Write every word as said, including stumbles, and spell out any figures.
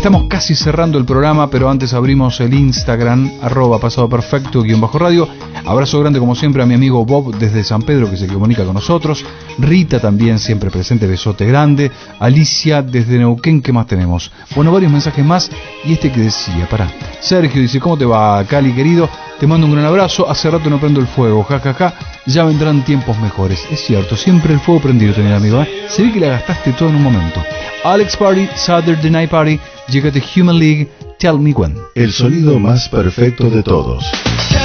Estamos casi cerrando el programa, pero antes abrimos el Instagram, arroba pasado perfecto, guión bajo radio. Abrazo grande como siempre a mi amigo Bob desde San Pedro, que se comunica con nosotros. Rita también siempre presente, besote grande. Alicia desde Neuquén, ¿qué más tenemos? Bueno, varios mensajes más. Y este que decía, pará. Sergio dice, ¿cómo te va, Cali querido? Te mando un gran abrazo, hace rato no prendo el fuego, jajaja, ja, ja. Ya vendrán tiempos mejores. Es cierto, siempre el fuego prendido tenía, amigo, ¿eh? Se ve que la gastaste todo en un momento. Alex Party, Saturday Night Party, llega de Human League, Tell Me When. El sonido más perfecto de todos.